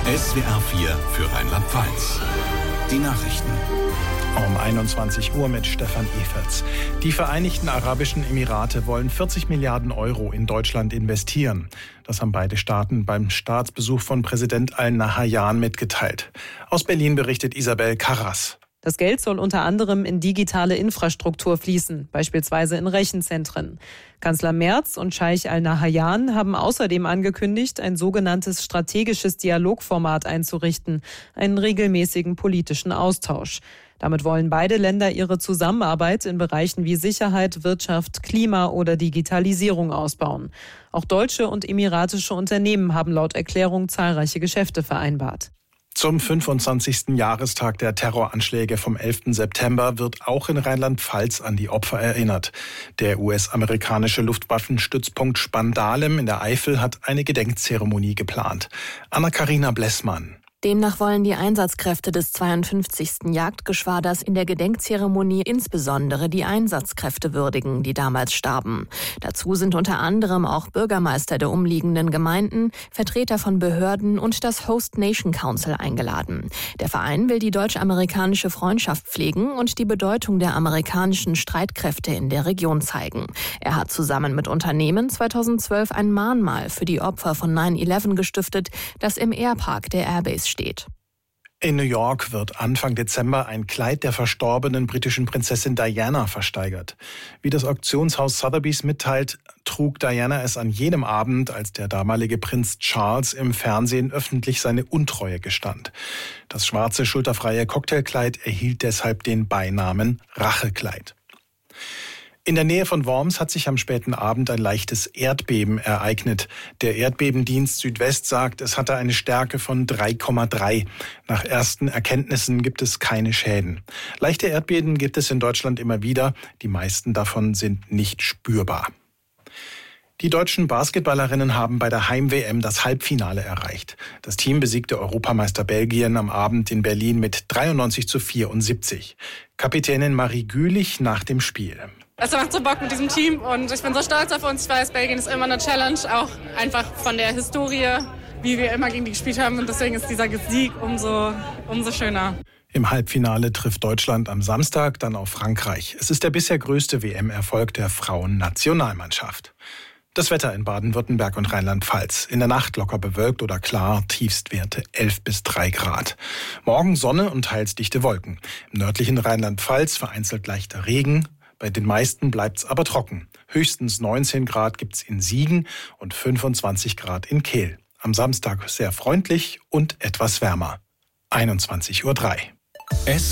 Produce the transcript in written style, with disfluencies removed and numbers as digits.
SWR 4 für Rheinland-Pfalz. Die Nachrichten. Um 21 Uhr mit Stefan Eferts. Die Vereinigten Arabischen Emirate wollen 40 Milliarden Euro in Deutschland investieren. Das haben beide Staaten beim Staatsbesuch von Präsident Al-Nahyan mitgeteilt. Aus Berlin berichtet Isabel Karras. Das Geld soll unter anderem in digitale Infrastruktur fließen, beispielsweise in Rechenzentren. Kanzler Merz und Scheich Al-Nahyan haben außerdem angekündigt, ein sogenanntes strategisches Dialogformat einzurichten, einen regelmäßigen politischen Austausch. Damit wollen beide Länder ihre Zusammenarbeit in Bereichen wie Sicherheit, Wirtschaft, Klima oder Digitalisierung ausbauen. Auch deutsche und emiratische Unternehmen haben laut Erklärung zahlreiche Geschäfte vereinbart. Zum 25. Jahrestag der Terroranschläge vom 11. September wird auch in Rheinland-Pfalz an die Opfer erinnert. Der US-amerikanische Luftwaffenstützpunkt Spandalem in der Eifel hat eine Gedenkzeremonie geplant. Anna-Karina Blessmann. Demnach wollen die Einsatzkräfte des 52. Jagdgeschwaders in der Gedenkzeremonie insbesondere die Einsatzkräfte würdigen, die damals starben. Dazu sind unter anderem auch Bürgermeister der umliegenden Gemeinden, Vertreter von Behörden und das Host Nation Council eingeladen. Der Verein will die deutsch-amerikanische Freundschaft pflegen und die Bedeutung der amerikanischen Streitkräfte in der Region zeigen. Er hat zusammen mit Unternehmen 2012 ein Mahnmal für die Opfer von 9/11 gestiftet, das im Airpark der Airbase steht. In New York wird Anfang Dezember ein Kleid der verstorbenen britischen Prinzessin Diana versteigert. Wie das Auktionshaus Sotheby's mitteilt, trug Diana es an jenem Abend, als der damalige Prinz Charles im Fernsehen öffentlich seine Untreue gestand. Das schwarze, schulterfreie Cocktailkleid erhielt deshalb den Beinamen Rachekleid. In der Nähe von Worms hat sich am späten Abend ein leichtes Erdbeben ereignet. Der Erdbebendienst Südwest sagt, es hatte eine Stärke von 3,3. Nach ersten Erkenntnissen gibt es keine Schäden. Leichte Erdbeben gibt es in Deutschland immer wieder. Die meisten davon sind nicht spürbar. Die deutschen Basketballerinnen haben bei der Heim-WM das Halbfinale erreicht. Das Team besiegte Europameister Belgien am Abend in Berlin mit 93:74. Kapitänin Marie Gülich nach dem Spiel. Es macht so Bock mit diesem Team und ich bin so stolz auf uns. Ich weiß, Belgien ist immer eine Challenge, auch einfach von der Historie, wie wir immer gegen die gespielt haben. Und deswegen ist dieser Sieg umso schöner. Im Halbfinale trifft Deutschland am Samstag dann auf Frankreich. Es ist der bisher größte WM-Erfolg der Frauennationalmannschaft. Das Wetter in Baden-Württemberg und Rheinland-Pfalz. In der Nacht locker bewölkt oder klar, Tiefstwerte 11 bis 3 Grad. Morgen Sonne und teils dichte Wolken. Im nördlichen Rheinland-Pfalz vereinzelt leichter Regen. Bei den meisten bleibt's aber trocken. Höchstens 19 Grad gibt's in Siegen und 25 Grad in Kehl. Am Samstag sehr freundlich und etwas wärmer. 21:03 Uhr.